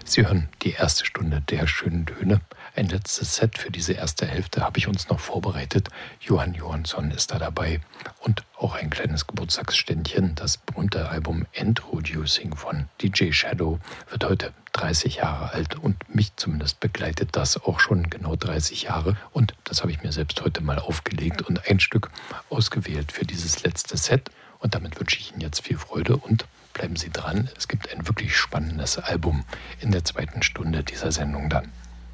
Sie hören die erste Stunde der schönen Töne. Ein letztes Set für diese erste Hälfte habe ich uns noch vorbereitet. Johann Johansson ist da dabei und auch ein kleines Geburtstagsständchen. Das berühmte Album Introducing von DJ Shadow wird heute 30 Jahre alt und mich zumindest begleitet das auch schon genau 30 Jahre. Und das habe ich mir selbst heute mal aufgelegt und ein Stück ausgewählt für dieses letzte Set. Und damit wünsche ich Ihnen jetzt viel Freude und bleiben Sie dran. Es gibt ein wirklich spannendes Album in der zweiten Stunde dieser Sendung dann.